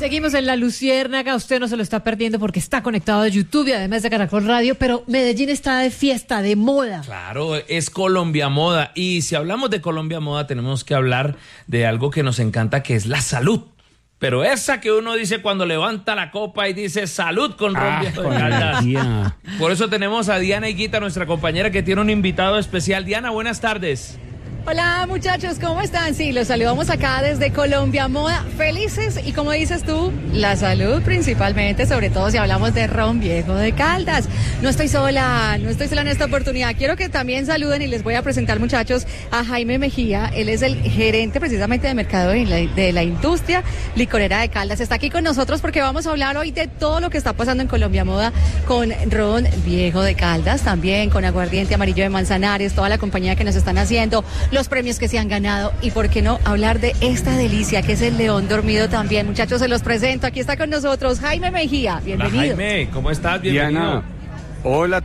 Seguimos en La Luciérnaga, usted no se lo está perdiendo porque está conectado a YouTube y además de Caracol Radio, pero Medellín está de fiesta, de moda. Claro, es Colombia Moda, y si hablamos de Colombia Moda tenemos que hablar de algo que nos encanta, que es la salud. Pero esa que uno dice cuando levanta la copa y dice salud con Ron Viejo de Caldas. Por eso tenemos a Diana Higuita, nuestra compañera, que tiene un invitado especial. Diana, buenas tardes. Hola muchachos, ¿cómo están? Sí, los saludamos acá desde Colombia Moda, felices y como dices tú, la salud principalmente, sobre todo si hablamos de Ron Viejo de Caldas. No estoy sola en esta oportunidad. Quiero que también saluden y les voy a presentar, muchachos, a Jaime Mejía. Él es el gerente precisamente de mercado de la industria licorera de Caldas. Está aquí con nosotros porque vamos a hablar hoy de todo lo que está pasando en Colombia Moda con Ron Viejo de Caldas, también con Aguardiente Amarillo de Manzanares, toda la compañía que nos están haciendo, los premios que se han ganado y por qué no hablar de esta delicia que es el León Dormido también. Muchachos, se los presento. Aquí está con nosotros Jaime Mejía. Bienvenido. Hola, Jaime, ¿cómo estás? Bienvenido. Diana, hola.